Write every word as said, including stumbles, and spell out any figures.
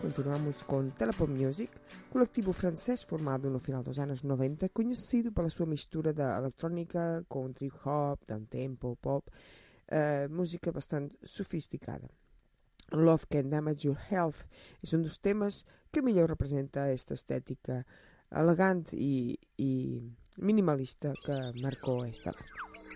continuamos con Telepop Music, colectivo francés formado no final dos anos noventa, conhecido pela sua mistura da eletrónica com trip hop, downtempo, pop, uh, música bastante sofisticada. Love Can Damage Your Health és um dos temes que millor representa esta estética elegant i, i minimalista que marcou esta banda.